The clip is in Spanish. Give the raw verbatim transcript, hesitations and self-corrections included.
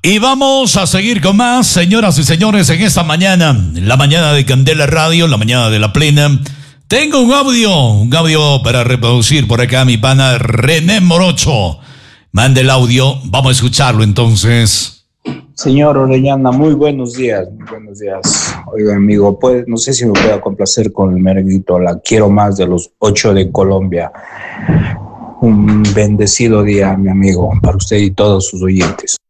Y vamos a seguir con más, señoras y señores, en esta mañana, la mañana de Candela Radio, la mañana de la plena. Tengo un audio, un audio para reproducir por acá, mi pana René Morocho. Mande el audio, vamos a escucharlo entonces. Señor Orellana, muy buenos días, muy buenos días. Oiga, amigo, pues no sé si me pueda complacer con el merenguito La Quiero Más de los Ocho de Colombia. Un bendecido día, mi amigo, para usted y todos sus oyentes.